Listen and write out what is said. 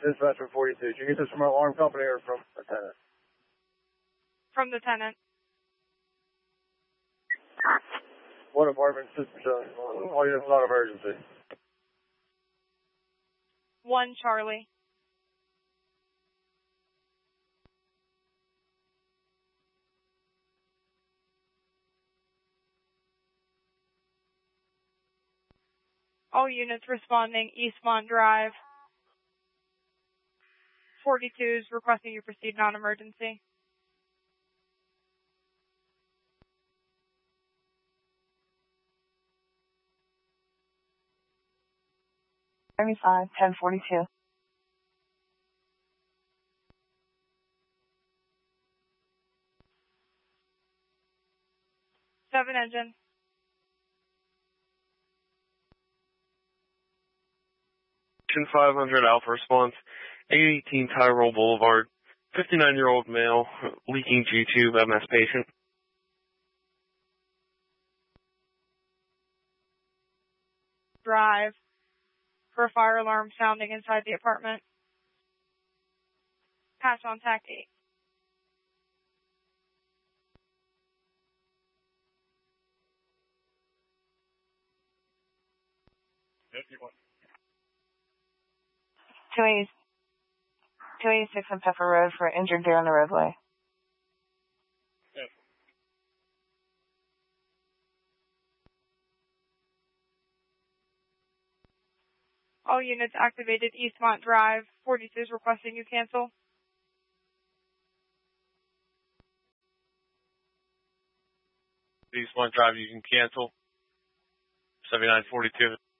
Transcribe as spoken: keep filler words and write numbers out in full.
Dispatcher forty-two. Did you get this from our alarm company or from a tenant? From the tenant. What apartment system showing? Oh, you have a lot of urgency. One Charlie. All units responding Eastmont Drive. forty-two is requesting you proceed non-emergency. seventy-five, ten forty-two. Seven engine. five hundred Alpha response, eight eighteen Tyrell Boulevard, fifty-nine-year-old male, leaking G-tube, M S patient. Drive. For a fire alarm sounding inside the apartment. Pass on T A C eight. two eighty-six on Pepper Road for injured deer on the roadway. Yes. All units activated Eastmont Drive. forty-two is requesting you cancel. Eastmont Drive, you can cancel. seventy-nine forty-two.